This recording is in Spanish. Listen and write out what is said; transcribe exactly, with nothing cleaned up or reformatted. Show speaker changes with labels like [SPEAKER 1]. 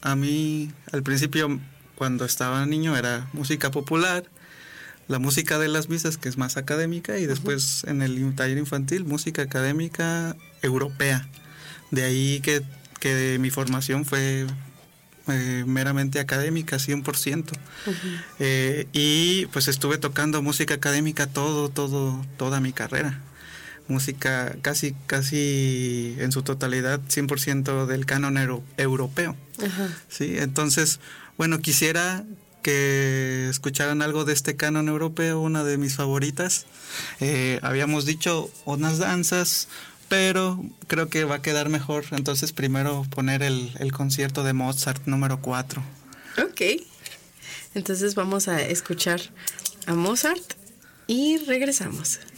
[SPEAKER 1] a mí al principio, cuando estaba niño, era música popular, la música de las misas, que es más académica, y después uh-huh. en el taller infantil, música académica europea. De ahí que, que mi formación fue eh, meramente académica, cien por ciento. Uh-huh. Eh, y pues estuve tocando música académica todo, todo, toda mi carrera. Música casi, casi en su totalidad, cien por ciento del canon euro, europeo. Uh-huh. ¿Sí? Entonces, bueno, quisiera que escucharan algo de este canon europeo, una de mis favoritas. Eh, habíamos dicho unas danzas, pero creo que va a quedar mejor. Entonces, primero poner el, el concierto de Mozart número cuatro.
[SPEAKER 2] Ok. Entonces vamos a escuchar a Mozart y regresamos.